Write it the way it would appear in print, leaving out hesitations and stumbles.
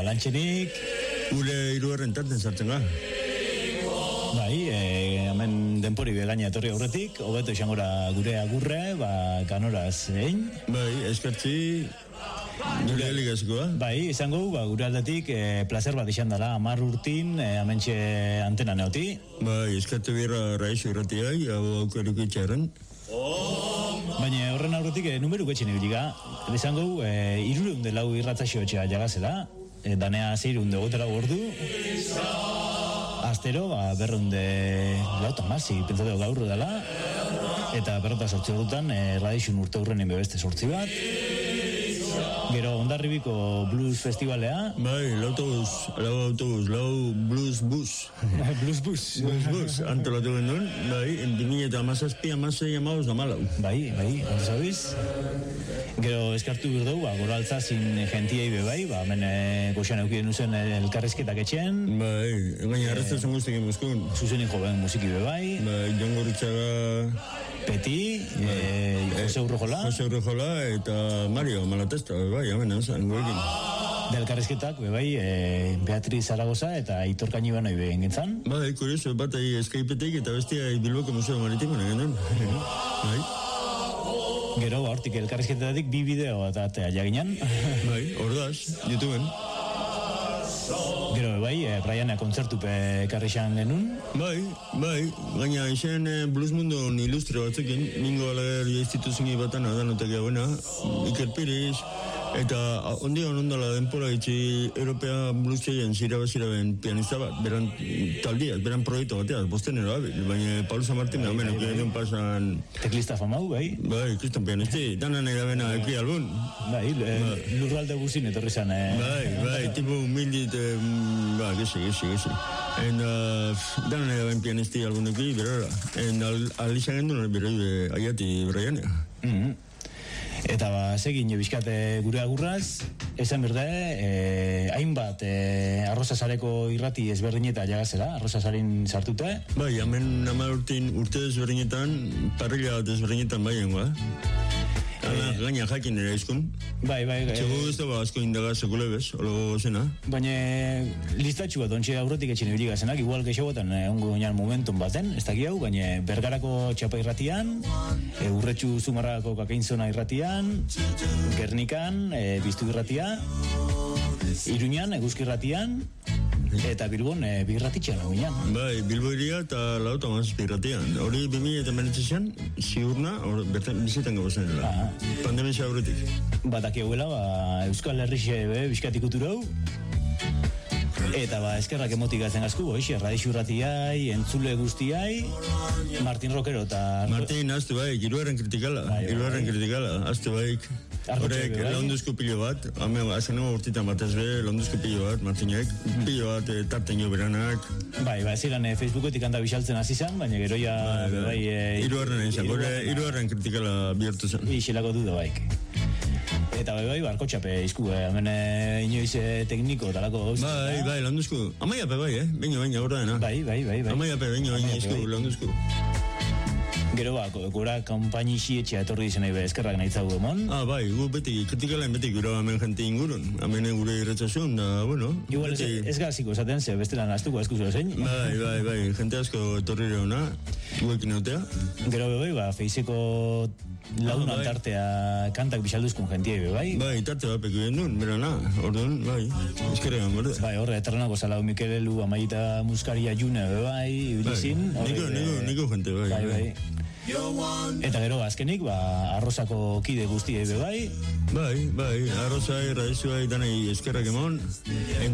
lantxenik. Gure hirugarren tarten sartzen ga. Bai, hemen denpori begaina etorri aurretik, hobeto izangora gure agurre, ganoraz, hein? Bai, eskertzi, gure heligazikoa. Bai, izango, gure aldetik, placer bat izan dela, 10 urtin, hementxe antena neoti. Bai, eskertu birra raixo irratiai, hau aukeruko itxarren. Baina horren aurretik, numeru getxen ebiliga, izango, 304 irratzaxo etxea jagazela, danea 604 ordu, astero, berrunde lauta masi, pentsatu gaur dela, eta berrota sortzi dutan, radixun urte hurrenen bebeste sortzi bat. Gero, Hondarribiko Blues Festivalea. Bai, lau blues bus. Blues bus. Blues bus, antolatu genuen, bai, en 2017 amasei amauz amalau. Bai, ondo zabiz. Gero, eskartu birdu, gora altzazin gentiei bebai, hemen goxan eukien uzen elkarrizketak etxen. Bai, gaina arrastatzen guztik emuzkun. Zuzenin joven musiki bebai. Bai, Jongo Rutsaga... Peti, Jose Urrojola eta Mario Malatesta, bai, hemen anzan, goekin. Delkarrizketak, bebai, Beatriz Zaragoza eta Aitor Kañibano ibeen gintzan. Bai, kurioso, bat Skypeetik eta bestia Bilboko Museo Maritimo nagen. Bai. Gero, hortik elkarrizketatik 2 bideo eta atea jaginan. Bai, ordaz, YouTubeen. Gero, bai, Briana kontzertupe karrixan genuen. Bai, gaina izan blues mundon ilustre batzekin, ningo alager instituziongi batan adanotek gauena, Iker Piriz, eta ondion ondala denpora itxi Europea blues txeien zirabaziraben pianista bat, beran taldiak, beran proiektu bateaz, bostenero abil, baina Paulo San Martín da homen, ekin pasan... Teklista famau, bai? Bai, kriston pianisti, danan egabena eki albun. Bai, lurralde guzin etorri zan, Bai, tipo humildit, gesi. En danan egaben pianisti albuneki, berara. En alizan gendun, beroi, aiati, Briana. Eta segin bizkate gure agurraz, esan berde, hainbat arrozazareko irrati ezberdineta jagazela, arrozazarin sartute. Bai, hemen 10 urte ezberdinetan, parrilla ezberdinetan baiengoa. Gaina jakin ere izkun. Bai. Txego ez da asko indaga sekule bez, olo zena. Baina listatxu bat ontxe aurretik etxen ebiliga zenak, igual geixogotan ongo ginean momenton baten, ez daki hau, baina Bergarako txapa irratian, Urretxu Zumarragako Kakainzona irratian, Gernikan, Biztu irratia, Iruñan, Eguzki irratian, eta Bilbon birratitxean hau ginean. Bai, Bilbo iria eta Lauta Mazazpi irratian. Hori 2019an, ziurna, bizitan gabo zenela. Pandemia aurretik. Batak hauela, Euskal Herrixe bizkatik uturau, eta eskerrak emotik gatzen azku, Radixu irratiai, entzule guztiai, Martin Roquero eta... Martin, azte baik, iruaren kritikala, azte baik. Horrek, londuzko pilo bat, azken urtitan batez be, londuzko pilo bat, Martinek, pilo bat, tarten jo beranak. Bai, ziren Facebooketik handa bisaltzen hasi zen, baina geroia... Iruaren egin zen, iruaren kritikala bihurtu zen. Ixelako du da baik. Eta bai, barko txape izku, hemen inoiz tekniko talako gauz. Bai, londuzko. Amaiape bai, baina horra dena. Bai. Amaiape baina izku, londuzko. Gero gura kompainixi etxea etorri dizen nahi eskerrak nahi zagu emon. Bai, gu beti, kritikalen beti gero hemen jente ingurun. Hemen gure irratxasun, da, bueno. Igual ez gaziko esaten, ze bestelan astuko eskuzo zein. Bai, jente asko etorri reuna, guekin autea. Gero bai, Feizeko launa tartea kantak bisalduzkun jentie bai. Bai, tarte bat peku duen, berana, orduan, bai, eskerregan, berde. Bai, horre, eternako Salau Mikelelu, Amaita Muskaria June, bai, udizin. Niko jente, bai. Eta gero, azkenik, arrozako kide guztie bai. Bai, arrozai, radizua, danai eskerrak emon.